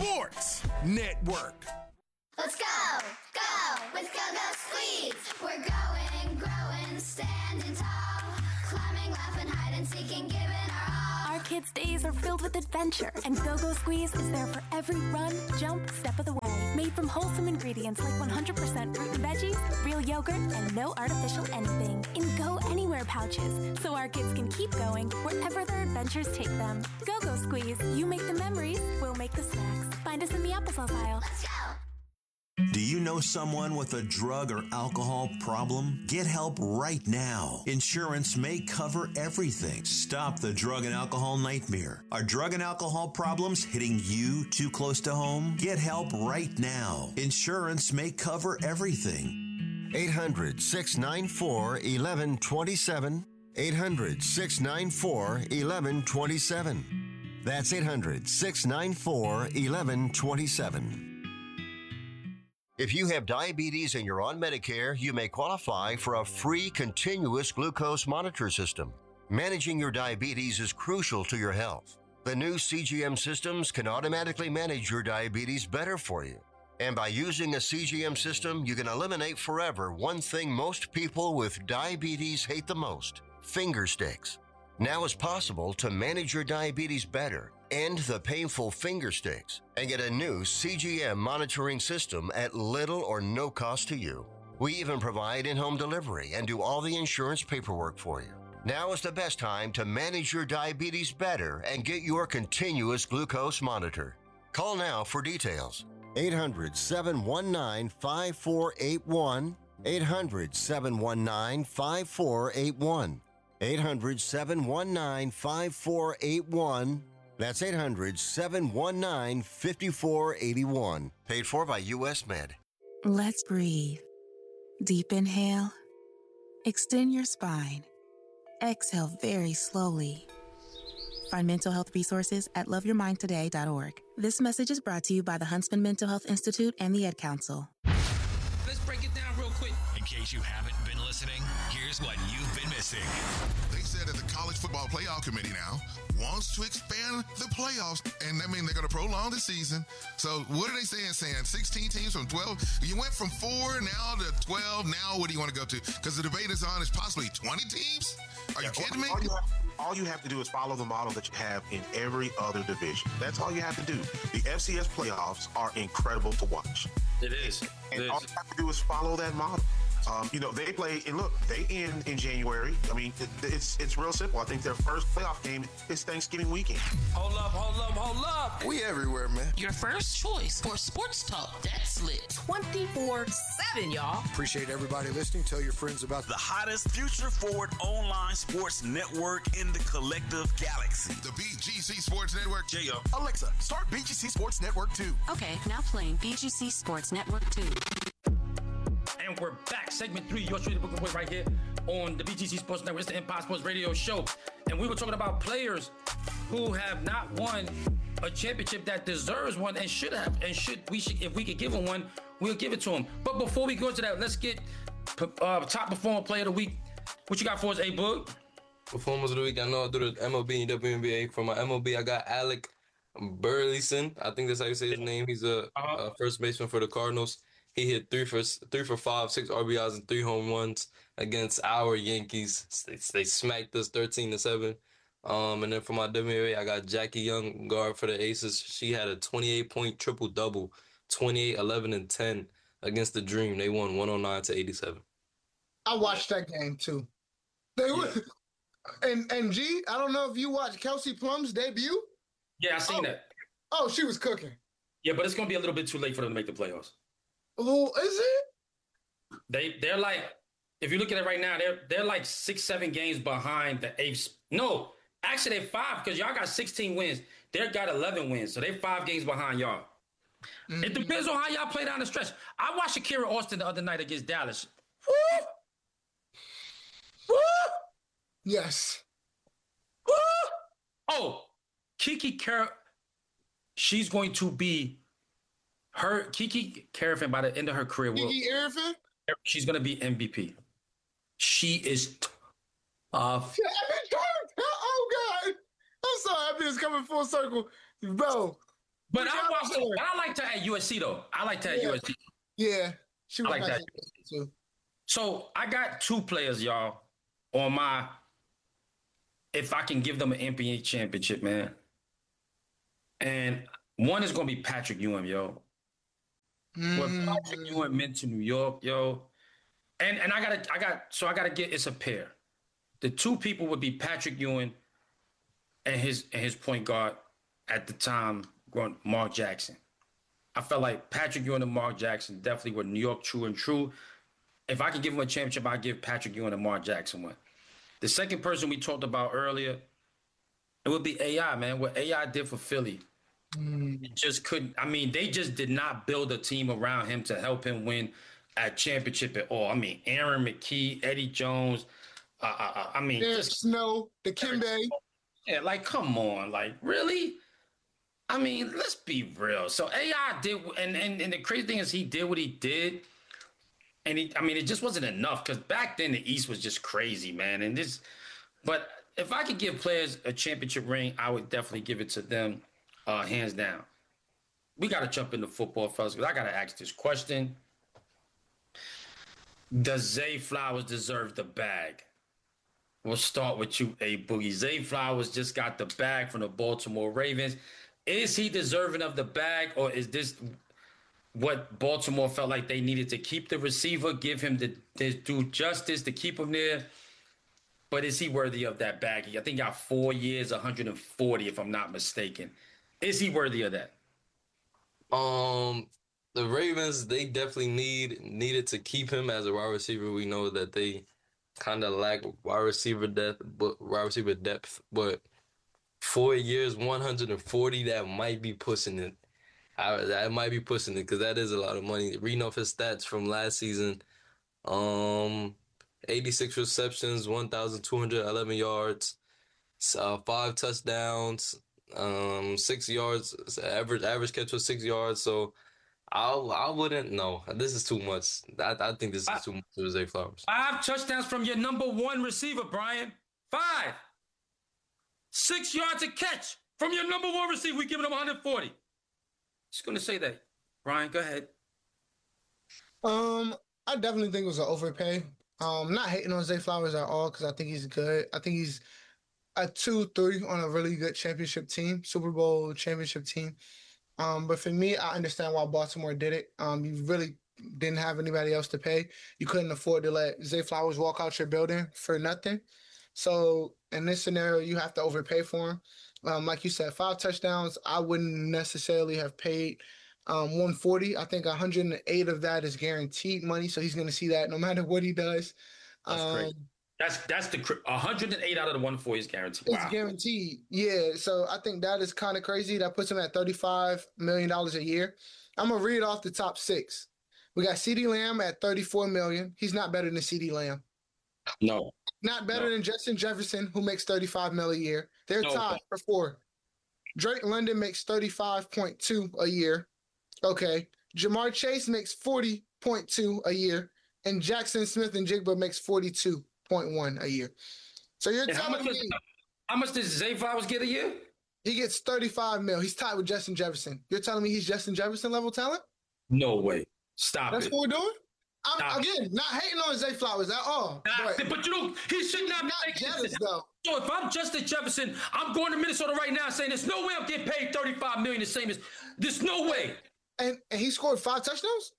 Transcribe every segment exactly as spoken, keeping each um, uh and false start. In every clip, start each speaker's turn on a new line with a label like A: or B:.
A: Sports Network.
B: Let's go, go with Go Go Squeeze. We're going, growing, standing tall, climbing, laughing, hide and seeking, giving our all.
C: Our kids' days are filled with adventure, and Go Go Squeeze is there for every run, jump, step of the way. Made from wholesome ingredients like one hundred percent fruit and veggies, real yogurt, and no artificial anything. In Go Anywhere pouches, so our kids can keep going wherever their adventures take them. Go Go Squeeze. You make the memories, we'll make the snacks. Find us in the applesauce aisle.
B: Let's go.
D: Do you know someone with a drug or alcohol problem? Get help right now. Insurance may cover everything. Stop the drug and alcohol nightmare. Are drug and alcohol problems hitting you too close to home? Get help right now. Insurance may cover everything.
E: eight hundred, six nine four, one one two seven. eight hundred, six nine four, one one two seven. That's eight hundred, six nine four, one one two seven. If you have diabetes and you're on Medicare, you may qualify for a free continuous glucose monitor system. Managing your diabetes is crucial to your health. The new C G M systems can automatically manage your diabetes better for you. And by using a C G M system, you can eliminate forever one thing most people with diabetes hate the most: finger sticks. Now it's possible to manage your diabetes better, end the painful finger sticks, and get a new C G M monitoring system at little or no cost to you. We even provide in-home delivery and do all the insurance paperwork for you. Now is the best time to manage your diabetes better and get your continuous glucose monitor. Call now for details. eight hundred, seven one nine, five four eight one. eight hundred, seven one nine, five four eight one. eight hundred, seven one nine, five four eight one. That's eight hundred, seven one nine, five four eight one. Paid for by U S Med.
F: Let's breathe. Deep inhale. Extend your spine. Exhale very slowly. Find mental health resources at love your mind today dot org. This message is brought to you by the Huntsman Mental Health Institute and the Ed Council.
G: Let's break it down real quick.
H: In case you haven't been listening, here's what you've been missing.
I: They said that the College Football Playoff Committee now wants to expand the playoffs, and that means they're going to prolong the season. So what are they saying? Saying sixteen teams from twelve? You went from four now to twelve. Now what do you want to go to? Because the debate is on is possibly twenty teams? Are
J: yeah,
I: you kidding
J: all,
I: me?
J: All you, have, all you have to do is follow the model that you have in every other division. That's all you have to do. The F C S playoffs are incredible to watch.
G: It is.
J: And
G: It is.
J: all you have to do is follow that model. Um, you know, they play, and look, they end in January. I mean, it, it's it's real simple. I think their first playoff game is Thanksgiving weekend.
G: Hold up, hold up, hold up.
I: We everywhere, man.
K: Your first choice for sports talk that's lit. twenty-four seven, y'all.
A: Appreciate everybody listening. Tell your friends about
L: the hottest future forward online sports network in the collective galaxy.
I: The B G C Sports Network.
L: J O.
A: Alexa, start B G C Sports Network two.
M: Okay, now playing B G C Sports Network two.
G: And we're back. Segment three, yours truly, Brooklyn Boy, right here on the B G C Sports Network. It's the Empire Sports Radio Show. And we were talking about players who have not won a championship that deserves one and should have. And should we should if we could give them one, we'll give it to them. But before we go into that, let's get uh, top performer player of the week. What you got for us, A Boog?
N: Performers of the week, I know I do the M L B and W N B A. For my M L B, I got Alec Burleson. I think that's how you say his name. He's a, uh-huh. a first baseman for the Cardinals. He hit three for three for five, six R B Is and three home runs against our Yankees. They, they smacked us thirteen to seven. Um, and then for my W N B A, I got Jackie Young, guard for the Aces. She had a twenty-eight point triple double, twenty-eight, eleven, and ten against the Dream. They won one oh nine to eighty-seven.
O: I watched that game too. They yeah. were, and and G, I don't know if you watched Kelsey Plum's debut.
G: Yeah, I seen
O: oh.
G: that.
O: Oh, she was cooking.
G: Yeah, but it's gonna be a little bit too late for them to make the playoffs.
O: Oh, is it?
G: They they're like, if you look at it right now, they're they're like six, seven games behind the eighth. No, actually they're five because y'all got sixteen wins. They're got eleven wins, so they're five games behind y'all. Mm-hmm. It depends on how y'all play down the stretch. I watched Shakira Austin the other night against Dallas. Woo! Woo!
O: Yes.
G: Woo! Oh, Kiki Car- she's going to be. Her Kiki Carafin by the end of her career, will,
O: Kiki Carafin,
G: she's gonna be M V P. She is tough.
O: Oh God, I'm sorry, I'm just coming full circle, bro.
G: But I, watched, but I liked her at U S C though. I liked her at
O: yeah.
G: U S C.
O: Yeah, she was
G: I like
O: nice
G: that
O: too.
G: So I got two players, y'all, on my. If I can give them an N B A championship, man, and one is gonna be Patrick Ewing, yo. Mm. What Patrick Ewing meant to New York, yo, and and I gotta, I got, so I gotta get it's a pair. The two people would be Patrick Ewing and his and his point guard at the time, Mark Jackson. I felt like Patrick Ewing and Mark Jackson definitely were New York true and true. If I could give him a championship, I'd give Patrick Ewing and Mark Jackson one. The second person we talked about earlier, it would be A I, man. What A I did for Philly. Mm. It just couldn't. I mean, they just did not build a team around him to help him win a championship at all. I mean, Aaron McKee, Eddie Jones. Uh, uh, I mean,
O: Derek
G: just,
O: Snow, Dikembe.
G: Yeah, like, come on. Like, really? I mean, let's be real. So A I did, and, and, and the crazy thing is he did what he did. And he, I mean, it just wasn't enough because back then the East was just crazy, man. And this, but if I could give players a championship ring, I would definitely give it to them, uh, hands down. We got to jump into football, fellas, because I got to ask this question. Does Zay Flowers deserve the bag? We'll start with you, A Boogie. Zay Flowers just got the bag from the Baltimore Ravens. Is he deserving of the bag, or is this what Baltimore felt like they needed to keep the receiver, give him the, the due justice to keep him there? But is he worthy of that bag? I think he got four years, one hundred forty, if I'm not mistaken. Is he worthy of that?
N: Um, the Ravens, they definitely need needed to keep him as a wide receiver. We know that they kind of lack wide receiver depth, but wide receiver depth. But four years, one hundred forty, that might be pushing it. I, that might be pushing it because that is a lot of money. Reading off his stats from last season, um, eighty-six receptions, one thousand two hundred eleven yards, uh, five touchdowns, um, six yards. Average average catch was six yards. So I I wouldn't know. This is too much. I I think this is too much for Zay Flowers.
G: Five touchdowns from your number one receiver, Brian. Five. Six yards a catch from your number one receiver. We giving him one hundred forty. Just gonna say that. Brian, go ahead.
O: Um, I definitely think it was an overpay. Um, not hating on Zay Flowers at all because I think he's good. I think he's a two, three on a really good championship team, Super Bowl championship team. Um, but for me, I understand why Baltimore did it. Um, you really didn't have anybody else to pay. You couldn't afford to let Zay Flowers walk out your building for nothing. So in this scenario, you have to overpay for him. Um, like you said, five touchdowns. I wouldn't necessarily have paid um, one hundred forty. I think one hundred eight of that is guaranteed money, so he's going to see that no matter what he does.
G: That's
O: um,
G: great. That's that's the one hundred eight out of the one hundred forty is guaranteed.
O: It's
G: wow.
O: guaranteed. Yeah, so I think that is kind of crazy. That puts him at thirty-five million dollars a year. I'm going to read off the top six. We got CeeDee Lamb at thirty-four million dollars. He's not better than CeeDee Lamb.
G: No.
O: Not better
G: no.
O: than Justin Jefferson, who makes thirty-five million dollars a year. They're
G: no.
O: tied for four. Drake London makes thirty-five point two a year. Okay. Jamar Chase makes forty point two a year. And Jackson Smith and Jigba makes forty-two point one a year. So you're
G: and
O: telling
G: how much
O: me...
G: Does, how much does Zay Flowers get a year?
O: He gets thirty-five mil. He's tied with Justin Jefferson. You're telling me he's Justin Jefferson level talent?
G: No way. Stop
O: That's
G: it.
O: That's what we're doing? I'm, again, not hating on Zay Flowers at all.
G: Nah, but, but you don't, he should not be
O: not jealous, though.
G: So if I'm Justin Jefferson, I'm going to Minnesota right now saying there's no way I'm getting paid thirty-five million dollars the same as, there's no way.
O: And and he scored five touchdowns?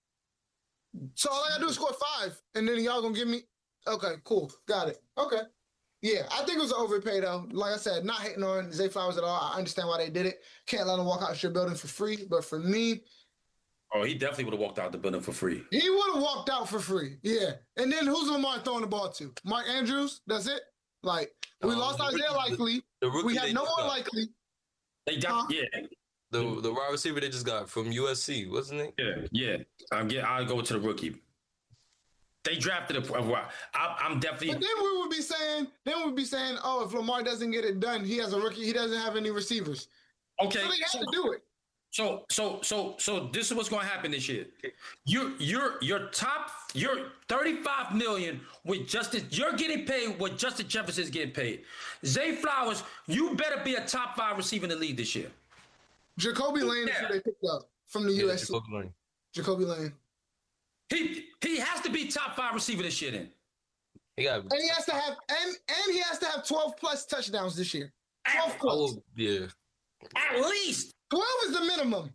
O: So all I gotta do is score five, and then y'all gonna give me, okay, cool, got it. Okay. Yeah, I think it was an overpay, though. Like I said, not hating on Zay Flowers at all. I understand why they did it. Can't let him walk out your building for free, but for me,
G: oh, he definitely would have walked out the building for free.
O: He would have walked out for free. Yeah. And then who's Lamar throwing the ball to? Mark Andrews? That's it? Like, we um, lost Isaiah Likely. We had no more Likely.
G: They got, huh? yeah.
N: The the wide receiver they just got from U S C, wasn't it?
G: Yeah, yeah. I'm get, I'll go to the rookie. They drafted a, a I, I'm definitely.
O: But then we would be saying, then we would be saying, oh, if Lamar doesn't get it done, he has a rookie. He doesn't have any receivers.
G: Okay.
O: So they have
G: so,
O: to do it.
G: So so so so this is what's going to happen this year. You you're your top you're thirty-five million with Justin. You're getting paid what Justin Jefferson is getting paid. Zay Flowers, you better be a top five receiver in the league this year.
O: Jacoby Lane yeah. is who they picked up from the yeah, U S C.
N: Jacoby Lane.
O: Jacoby Lane.
G: He he has to be top five receiver this year then.
N: He got,
O: and he has to have and and he has to have twelve plus touchdowns this year. twelve plus.
N: Oh, yeah.
G: At least.
O: twelve is the minimum.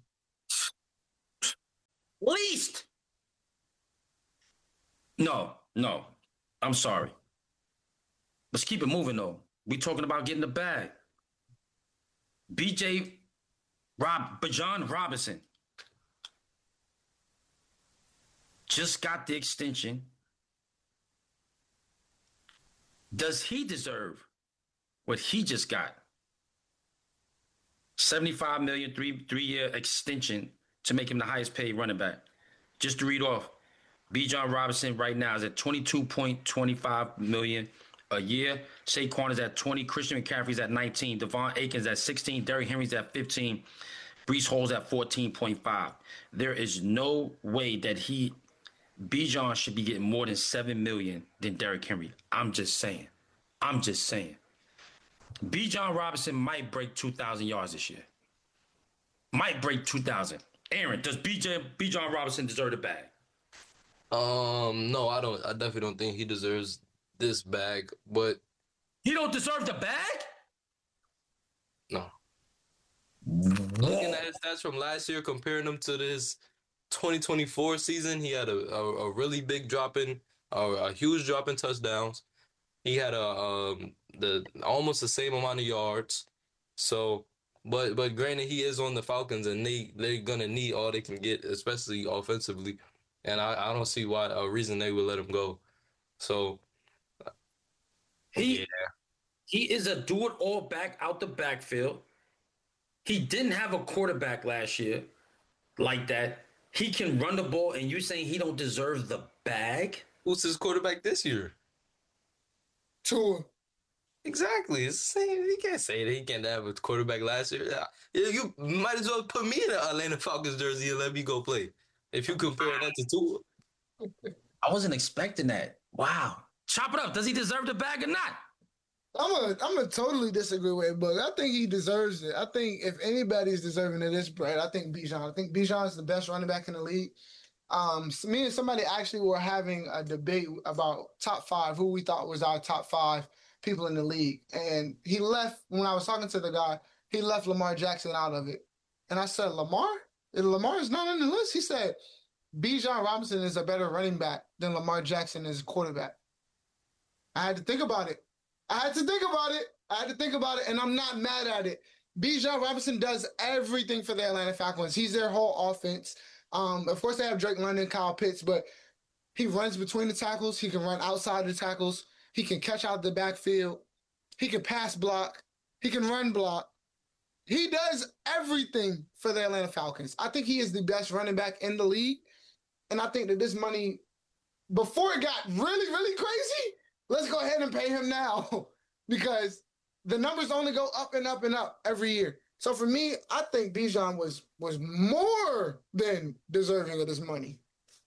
G: Least. No, no. I'm sorry. Let's keep it moving though. We talking about getting the bag. B J Rob Bijan Robinson just got the extension. Does he deserve what he just got? seventy-five million dollars, three, three-year extension to make him the highest paid running back. Just to read off, Bijan Robinson right now is at twenty-two point two five million dollars a year. Saquon is at twenty. Christian McCaffrey's at nineteen. Devon Akins at sixteen. Derrick Henry's at fifteen. Breece Hall's at fourteen point five. There is no way that he, Bijan, should be getting more than seven million dollars than Derrick Henry. I'm just saying. I'm just saying. Bijan Robinson might break two thousand yards this year. Might break two thousand. Aaron, does B J Bijan Robinson deserve the bag?
N: Um, no, I don't. I definitely don't think he deserves this bag, but
G: he don't deserve the bag?
N: No. Looking at his stats from last year, comparing them to this twenty twenty-four season, he had a, a, a really big drop in, a, a huge drop in touchdowns. He had a um the almost the same amount of yards. So, but but granted, he is on the Falcons, and they they're gonna need all they can get, especially offensively. And I, I don't see why a reason they would let him go. So.
G: He,
N: yeah.
G: he is a do-it-all back out the backfield. He didn't have a quarterback last year like that. He can run the ball, and you're saying he don't deserve the bag?
N: Who's his quarterback this year?
O: Tua.
N: Exactly. It's the same. You can't say that he can't have a quarterback last year. You might as well put me in an Atlanta Falcons jersey and let me go play. If you compare that to Tua.
G: I wasn't expecting that. Wow. Chop it up. Does he deserve the bag or not?
O: I'm a, I'm gonna totally disagree with it, but I think he deserves it. I think if anybody's deserving of this, Brad, I think Bijan. I think Bijan is the best running back in the league. Um, so me and somebody actually were having a debate about top five, who we thought was our top five people in the league. And he left, when I was talking to the guy, he left Lamar Jackson out of it. And I said, Lamar? Lamar is not on the list. He said, Bijan Robinson is a better running back than Lamar Jackson is a quarterback. I had to think about it. I had to think about it. I had to think about it, and I'm not mad at it. Bijan Robinson does everything for the Atlanta Falcons. He's their whole offense. Um, of course, they have Drake London, Kyle Pitts, but he runs between the tackles. He can run outside the tackles. He can catch out the backfield. He can pass block. He can run block. He does everything for the Atlanta Falcons. I think he is the best running back in the league, and I think that this money, before it got really, really crazy, let's go ahead and pay him now because the numbers only go up and up and up every year. So for me, I think Bijan was was more than deserving of this money.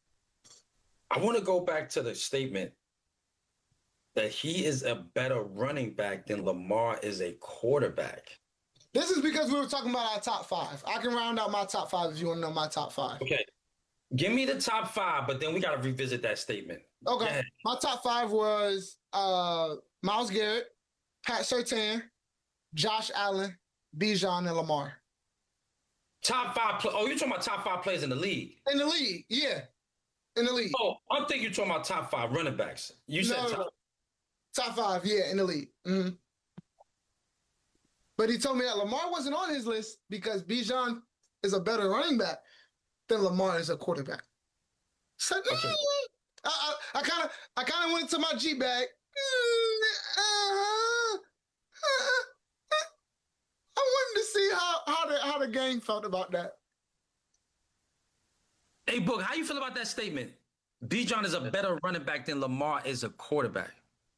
G: I want to go back to the statement that he is a better running back than Lamar is a quarterback.
O: This is because we were talking about our top five. I can round out my top five if you want to know my top five.
G: Okay. Give me the top five, but then we got to revisit that statement.
O: Okay. My top five was uh, Myles Garrett, Pat Surtain, Josh Allen, Bijan, and Lamar.
G: Top five. Pl- oh, you're talking about top five players in the league?
O: In the league, yeah. In the league.
G: Oh, I'm thinking you're talking about top five running backs. You said
O: no,
G: top.
O: No. Top five, yeah, in the league. Mm-hmm. But he told me that Lamar wasn't on his list because Bijan is a better running back than Lamar is a quarterback. So, okay. I kind of, I kind of went to my G bag. Uh, uh, I wanted to see how how the how the gang felt about that.
G: Hey, Book, how you feel about that statement? Bijan is a better running back than Lamar is a quarterback.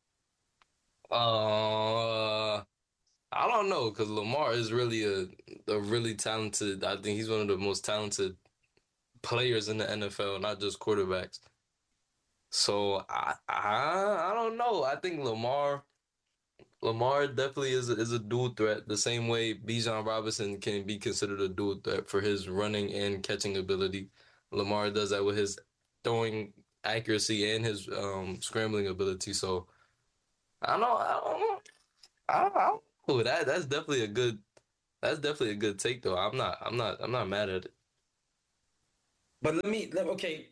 N: Uh, I don't know, because Lamar is really a a really talented. I think he's one of the most talented players in the N F L, not just quarterbacks. So I, I I don't know. I think Lamar Lamar definitely is a, is a dual threat. The same way Bijan Robinson can be considered a dual threat for his running and catching ability. Lamar does that with his throwing accuracy and his um, scrambling ability. So I don't know. I don't know. I don't know. Ooh, that that's definitely a good. That's definitely a good take, though. I'm not. I'm not. I'm not mad at it.
G: But let me. Let, okay.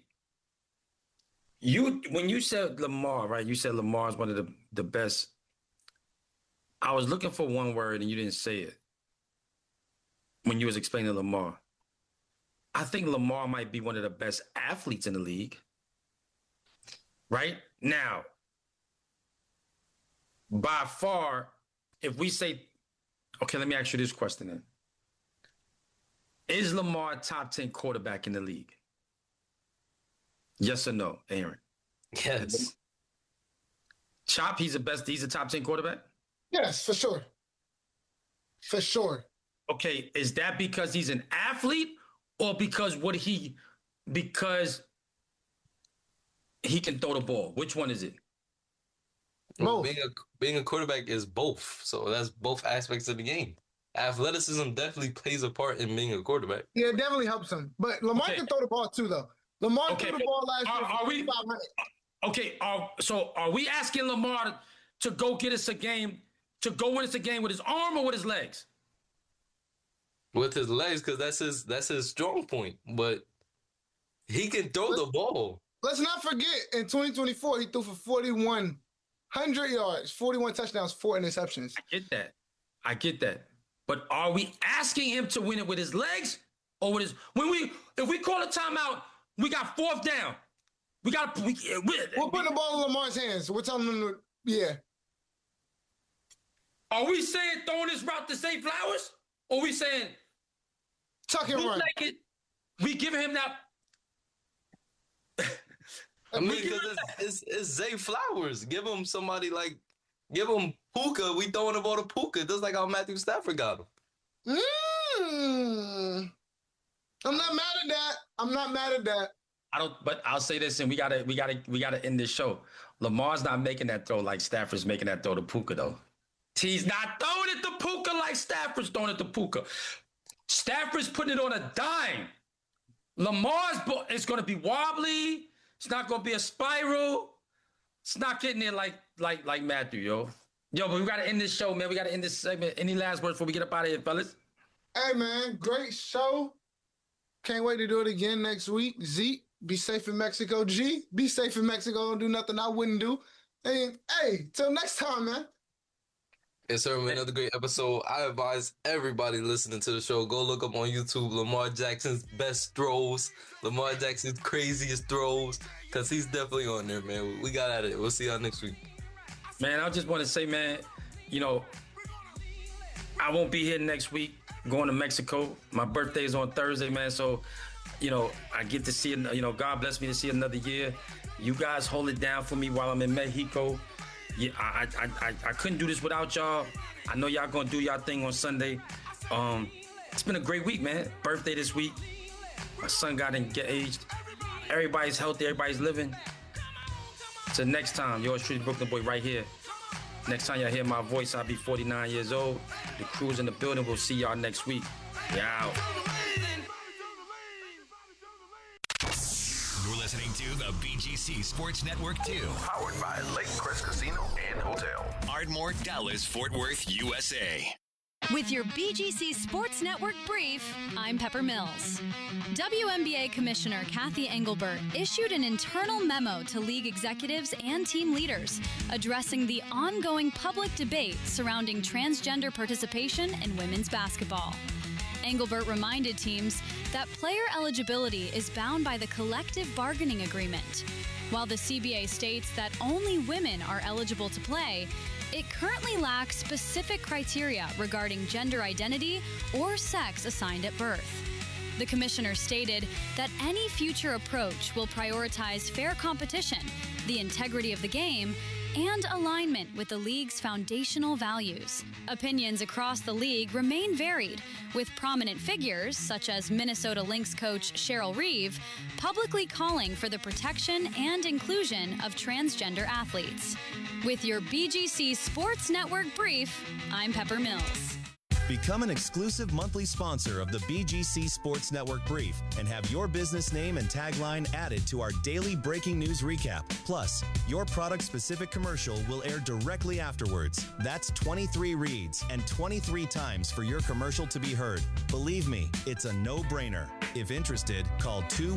G: You when you said Lamar, right? You said Lamar is one of the the best. I was looking for one word and you didn't say it when you was explaining Lamar. I think Lamar might be one of the best athletes in the league. Right? Now, by far, if we say, okay, let me ask you this question then. Is Lamar a top ten quarterback in the league? Yes or no, Aaron?
N: Yes.
G: Chop, he's the best, he's a top ten quarterback?
O: Yes, for sure. For sure.
G: Okay, is that because he's an athlete or because what he because he can throw the ball? Which one is it?
N: Well, being a being a quarterback is both. So that's both aspects of the game. Athleticism definitely plays a part in being a quarterback.
O: Yeah, it definitely helps him. But Lamar
G: Okay.
O: can throw the ball too, though. Lamar
G: Okay,
O: threw the ball last
G: are-
O: year
G: are
O: for
G: we-
O: five hundred.
G: Okay, are, so are we asking Lamar to, to go get us a game, to go win us a game with his arm or with his legs?
N: With his legs, because that's his that's his strong point. But he can throw the ball.
O: Let's not forget, in twenty twenty-four, he threw for forty-one hundred yards, forty-one touchdowns, four interceptions.
G: I get that. I get that. But are we asking him to win it with his legs or with his when we if we call a timeout, we got fourth down. We got we, we
O: We're putting the ball in Lamar's hands. We're telling him to, yeah.
G: Are we saying throwing this route to Zay Flowers? Or are we saying
O: tuck and run?
G: It, we giving him that.
N: I mean, because it's, it's, it's Zay Flowers. Give him somebody like, give him Puka. We throwing the ball to Puka, just like how Matthew Stafford got him.
O: Mm. I'm not mad at that. I'm not mad at that.
G: I don't, but I'll say this, and we gotta, we gotta, we gotta end this show. Lamar's not making that throw like Stafford's making that throw to Puka, though. He's not throwing it to Puka like Stafford's throwing it to Puka. Stafford's putting it on a dime. Lamar's, bo- it's gonna be wobbly. It's not gonna be a spiral. It's not getting there like, like, like Matthew, yo. Yo, but we gotta end this show, man. We gotta end this segment. Any last words before we get up out of here, fellas?
O: Hey, man, great show. Can't wait to do it again next week. Zeke, be safe in Mexico. G, be safe in Mexico. Don't do nothing I wouldn't do. And hey, till next time, man.
N: Yes, sir. Another great episode. I advise everybody listening to the show, go look up on YouTube Lamar Jackson's best throws, Lamar Jackson's craziest throws, because he's definitely on there, man. We got at it. We'll see y'all next week.
G: Man, I just want to say, man, you know, I won't be here next week. Going to Mexico. My birthday is on Thursday, man. So, you know, I get to see, you know, God bless me to see another year. You guys hold it down for me while I'm in Mexico. Yeah, I, I, I, I couldn't do this without y'all. I know y'all gonna do y'all thing on Sunday. Um, it's been a great week, man. Birthday this week. My son got engaged. Everybody's healthy. Everybody's living. Till next time, yours truly, Brooklyn Boy, right here. Next time y'all hear my voice, I'll be forty-nine years old. The crew's in the building. We'll see y'all next week. Yeah. out.
H: You're listening to the B G C Sports Network two.
P: Powered by Lake Crest Casino and Hotel.
H: Ardmore, Dallas, Fort Worth, U S A.
Q: With your B G C Sports Network brief, I'm Pepper Mills. W N B A Commissioner Kathy Engelbert issued an internal memo to league executives and team leaders addressing the ongoing public debate surrounding transgender participation in women's basketball. Engelbert reminded teams that player eligibility is bound by the collective bargaining agreement. While the C B A states that only women are eligible to play, it currently lacks specific criteria regarding gender identity or sex assigned at birth. The commissioner stated that any future approach will prioritize fair competition, the integrity of the game, and alignment with the league's foundational values. Opinions across the league remain varied, with prominent figures, such as Minnesota Lynx coach Cheryl Reeve, publicly calling for the protection and inclusion of transgender athletes. With your B G C Sports Network brief, I'm Pepper Mills.
R: Become an exclusive monthly sponsor of the B G C Sports Network Brief and have your business name and tagline added to our daily breaking news recap. Plus, your product-specific commercial will air directly afterwards. That's twenty-three reads and twenty-three times for your commercial to be heard. Believe me, it's a no-brainer. If interested, call two